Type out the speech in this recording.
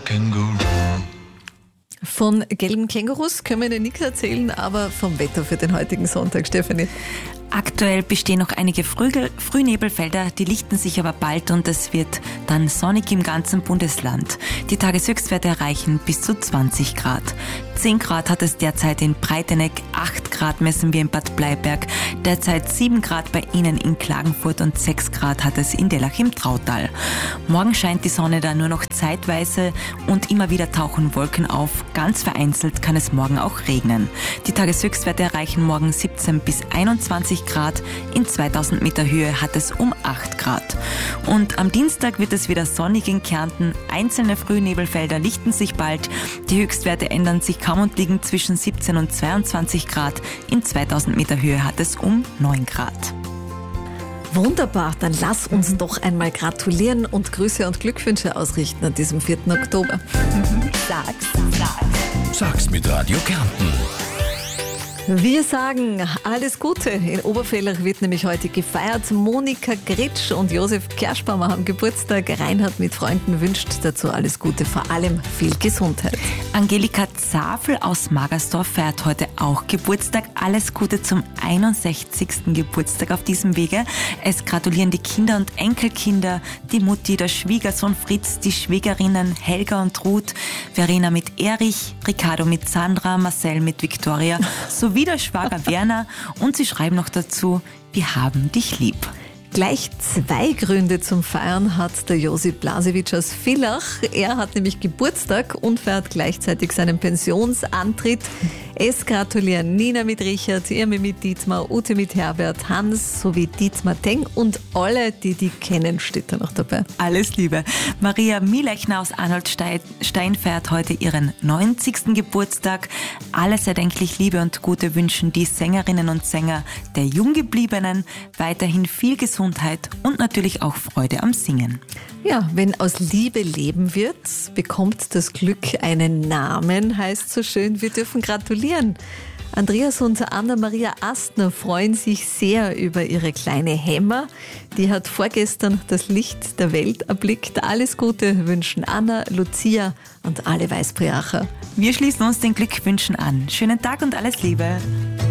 Känguru. Von gelben Kängurus können wir Ihnen nichts erzählen, aber vom Wetter für den heutigen Sonntag, Stefanie. Aktuell bestehen noch einige Frühnebelfelder, die lichten sich aber bald und es wird dann sonnig im ganzen Bundesland. Die Tageshöchstwerte erreichen bis zu 20 Grad. 10 Grad hat es derzeit in Breiteneck, 8 Grad messen wir in Bad Bleiberg, derzeit 7 Grad bei Ihnen in Klagenfurt und 6 Grad hat es in Dellach im Trautal. Morgen scheint die Sonne da nur noch zeitweise und immer wieder tauchen Wolken auf. Ganz vereinzelt kann es morgen auch regnen. Die Tageshöchstwerte erreichen morgen 17 bis 21 Grad. In 2000 Meter Höhe hat es um 8 Grad. Und am Dienstag wird es wieder sonnig in Kärnten. Einzelne Frühnebelfelder lichten sich bald. Die Höchstwerte ändern sich kaum und liegen zwischen 17 und 22 Grad. In 2000 Meter Höhe hat es um 9 Grad. Wunderbar, dann lass uns doch einmal gratulieren und Grüße und Glückwünsche ausrichten an diesem 4. Oktober. Sag's mit Radio Kärnten. Wir sagen alles Gute. In Oberfellach wird nämlich heute gefeiert. Monika Gritsch und Josef Kerschbaumer haben Geburtstag. Reinhard mit Freunden wünscht dazu alles Gute, vor allem viel Gesundheit. Angelika Zafel aus Magersdorf feiert heute auch Geburtstag. Alles Gute zum 61. Geburtstag auf diesem Wege. Es gratulieren die Kinder und Enkelkinder, die Mutti, der Schwiegersohn Fritz, die Schwägerinnen Helga und Ruth, Verena mit Erich, Ricardo mit Sandra, Marcel mit Viktoria sowie der Schwager Werner und sie schreiben noch dazu, wir haben dich lieb. Gleich 2 Gründe zum Feiern hat der Josip Blasewitsch aus Villach. Er hat nämlich Geburtstag und feiert gleichzeitig seinen Pensionsantritt. Es gratulieren Nina mit Richard, Irmi mit Dietmar, Ute mit Herbert, Hans sowie Dietmar Teng und alle, die kennen, steht da noch dabei. Alles Liebe. Maria Mielechner aus Arnoldstein feiert heute ihren 90. Geburtstag. Alles erdenklich Liebe und Gute wünschen die Sängerinnen und Sänger der Junggebliebenen. Weiterhin viel Gesundheit und natürlich auch Freude am Singen. Ja, wenn aus Liebe leben wird, bekommt das Glück einen Namen, heißt so schön. Wir dürfen gratulieren. Andreas und Anna-Maria Astner freuen sich sehr über ihre kleine Hemmer. Die hat vorgestern das Licht der Welt erblickt. Alles Gute wünschen Anna, Lucia und alle Weißbriacher. Wir schließen uns den Glückwünschen an. Schönen Tag und alles Liebe.